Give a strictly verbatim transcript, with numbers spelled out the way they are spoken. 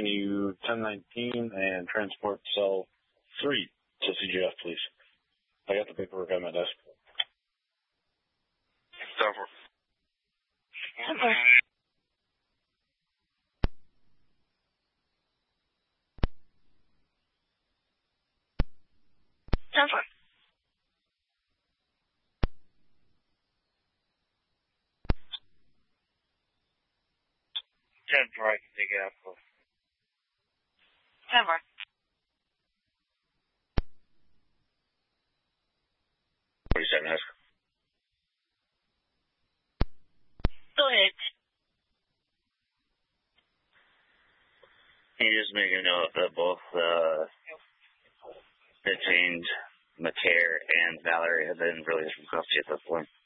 continue ten nineteen and transport cell three to C G F, please. I got the paperwork on my desk. ten four. Okay. ten four. ten four, I can take it out. ten four. forty-seven, Husk. Go ahead. Can you just make a note that both uh, detained Mater and Valerie have been released from custody at this point?